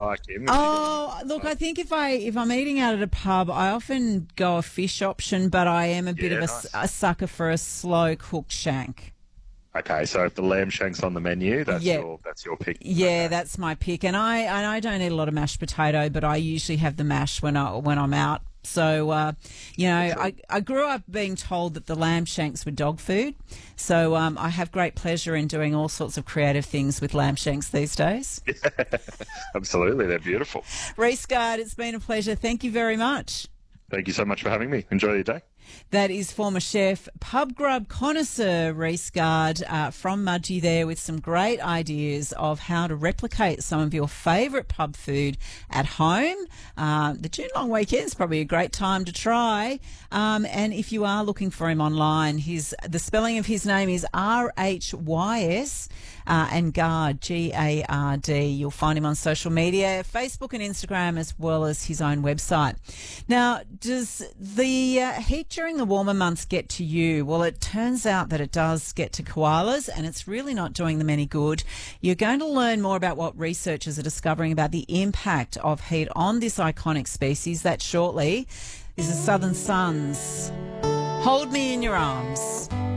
like him. Oh, look, I think if I'm eating out at a pub, I often go a fish option, but I am a bit of a sucker for a slow cooked shank. Okay, so if the lamb shank's on the menu, that's your pick. Yeah, okay. That's my pick. And I don't eat a lot of mashed potato, but I usually have the mash when I'm out. So, I grew up being told that the lamb shanks were dog food. So I have great pleasure in doing all sorts of creative things with lamb shanks these days. Absolutely, they're beautiful. Rhys Gard, it's been a pleasure. Thank you very much. Thank you so much for having me. Enjoy your day. That is former chef, pub grub connoisseur Rhys Gard from Mudgee there with some great ideas of how to replicate some of your favourite pub food at home. The June long weekend is probably a great time to try. And if you are looking for him online, the spelling of his name is RHYS and Gard, Gard. You'll find him on social media, Facebook and Instagram, as well as his own website. Now, does the heat during the warmer months get to you? Well, it turns out that it does get to koalas, and it's really not doing them any good. You're going to learn more about what researchers are discovering about the impact of heat on this iconic species. That shortly. This is Southern Suns. Hold Me in Your Arms.